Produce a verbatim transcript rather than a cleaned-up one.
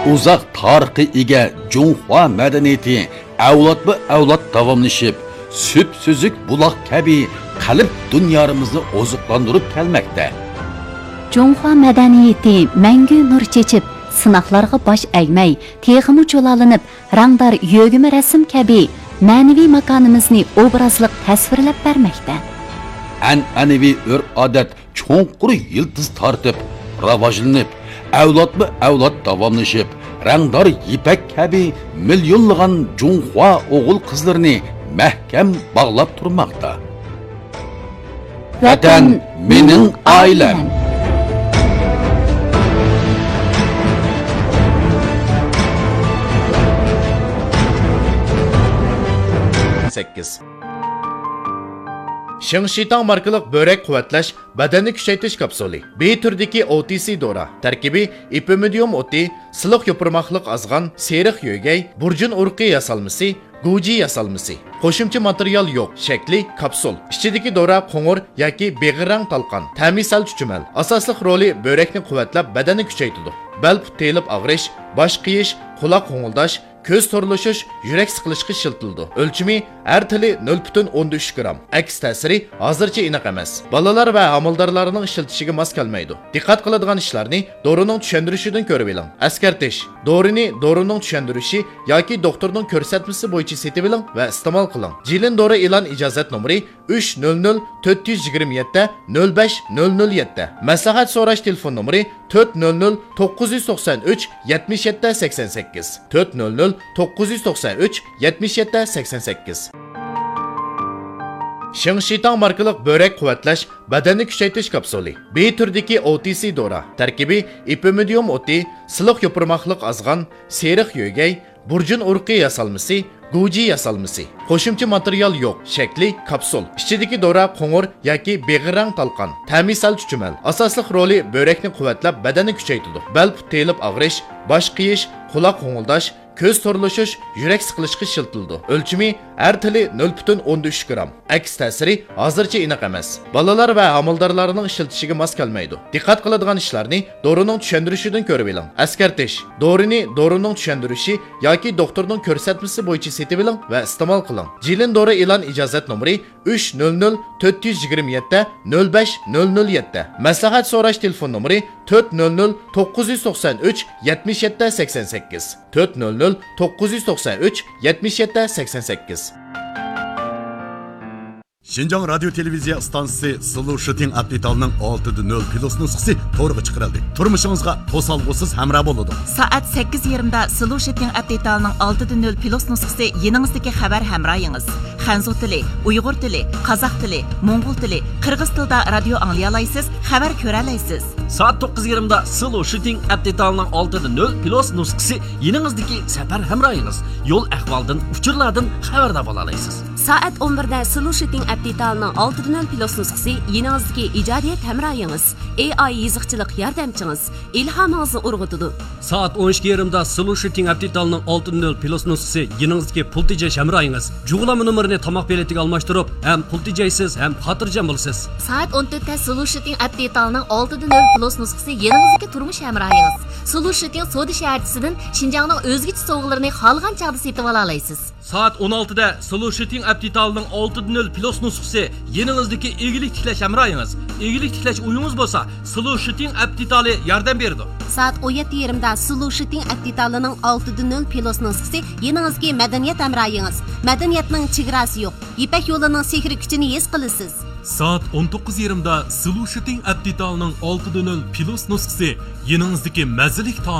Uzaq tarixi ega Junhua madaniyati avlodma-avlod davomlashib, süp-süzük buloq kabi qalb dunyomizni oziqlantirib kelmoqda. Junhua madaniyati mangu nur chechib, sinoqlarga bosh egmay, texmi cho'lalinib, rangdor yo'g'imi rasm kabi ma'naviy makonimizni obrazliq tasvirlab bermoqda. An'anaviy urf-odat cho'nqur yildiz tortib, rivojlanib, avlodma-avlod davomlashib, rangdor ipak kabi millionlagan Junhua o'g'il qizlarini mahkam bog'lab turmoqda. Vatan mening oilam. sakkiz. Shingshitang markalik börek quvvatlash, badanni kuchaytirish kapsuli. B turdagi O T C dora. Tarkibi ipimidium o'ti, siliq yopirmoqliq azg'an, seriq yo'gay, burjun urqi yasalmasi, Guji yasalmasi. Qo'shimcha material yo'q. Shakli kapsul. Ichidagi dora qo'ng'ir yoki beg'irang talqon. Ta'misal chuchumal. Asosliq roli börekni quvvatlab, badanni kuchaytiradi. Bel telib og'rish, bosh qiyish, quloq qo'ng'ildash, ko'z to'rlashish, yurak siqilishga shiltildi. O'lchimi har tili nol butun o'n uch gram. Aks ta'siri hozircha aniq emas. Bolalar va amaldorlarning ishlatishiga mos kelmaydi. Diqqat qiladigan ishlarni dorining tushuntirishidan ko'rib oling. Askartish. Dorini dorining tushuntirishi yoki doktorning ko'rsatmasi bo'yicha setib oling va iste'mol qiling. Jilin dori e'lon ijozat nomeri uch nol nol to'rt yuz yigirma yetti nol besh nol nol yetti. Maslahat so'rash telefon nomeri to'rt nol nol to'qqiz yuz to'qson uch yetmish yetti sakson sakkiz. to'rt nol nol to'qqiz yuz to'qson uch yetmish yetti sakson sakkiz. Shingshitang markalik börek quvvatlash, badanni kuchaytirish kapsuli. B turdagi O T C dora. Tarkibi ipimidium o'ti, siliq yopirmoqliq azg'an, seriq yo'gay, burjun urqi yasalmasi, Guji yasalmasi. Qo'shimcha material yo'q. Shakli kapsul. Ichidagi dora qo'ng'ir yoki beg'irang talqon. Ta'misal chuchumal. Asosliq roli börekni quvvatlab, badanni kuchaytiradi. Bel telib og'rish, bosh qiyish, quloq qo'ng'ildash, ko'z to'rlashish, yurak siqilishga shiltildi. O'lchimi har tili nol butun o'n uch gram. Aks ta'siri hozircha aniq emas. Bolalar va amaldorlarning ishlatishiga mos kelmaydi. Diqqat qiladigan ishlarni dorining tushuntirishidan ko'rib oling. Askartish. Dorini dorining tushuntirishi yoki doktorning ko'rsatmasi bo'yicha setib oling va iste'mol qiling. Jilin dori e'lon ijozat nomeri uch nol nol to'rt yuz yigirma yetti nol besh nol nol yetti. Maslahat so'rash telefon nomeri to'rt nol nol to'qqiz yuz to'qson uch yetmish yetti sakson sakkiz. to'rt nol nol to'qqiz yuz to'qson uch yetmish yetti sakson sakkiz. Şinjan Radyo Televiziya stansiyasi Sulu Shooting Aptitalining olti nol plus nusxasi to'g'ri chiqarildi. Turmushingizga to'solg'usiz hamroh bo'ladi. Soat sakkiz yarim da Sulu Shooting Aptitalining olti nol plus nusxasi yeningizdagi xabar hamrohingiz. Xanzu tili, Uyg'ur tili, Qozoq tili, Mo'ng'ul tili, Qirg'iz tilida radio anglay olasiz, xabar ko'ra olasiz. Soat to'qqiz yarim da Sulu Shooting Aptitalining olti nol plus nusxasi yeningizdagi safar hamrohingiz. Yo'l ahvoldan, uchurlardan xabardor bo'la olasiz. Soat o'n bir da Sulu Shooting Aptitalining olti nol plus nusxasi yeningizdagi ijodiyat hamrohingiz, A I yiziqchilik yordamchingiz, ilhomingizni urg'utadi. Soat o'n ikki yarim da Sulu Shooting Aptitalining olti nol plus nusxasi yeningizdagi pul tejash hamrohingiz. Jug'lama nomerini tomoq beletiga almashtirib, ham pul tejaysiz, ham xotirjam bo'lasiz. Soat o'n to'rt da Sulu Shooting Aptitalining olti nol plus nusxasi yeningizdagi turmush hamrohingiz. Sulu Shooting So'di shaharchisidan Xinjiangning o'zgacha sovg'alarini xolgan chog'da setib ola olasiz. Soat o'n olti da Sulu Shooting Aptitalining olti nol plus nusxasi yeningizdagi egilik tiklash hamrohingiz. Egilik tiklash uyingiz bo'lsa, Sulu Shooting Aptitali yordam beradi. Soat o'n yetti yarim da Sulu Shooting Aptitalining olti nol plus nusxasi yeningizdagi madaniyat hamrohingiz. Madaniyatning chegarasi yo'q. Ipak yo'lining sehri kuchini his qilasiz. Soat o'n to'qqiz yarim da Sulu Shooting Aptitalining olti nol plus nusxasi yeningizdagi mazalik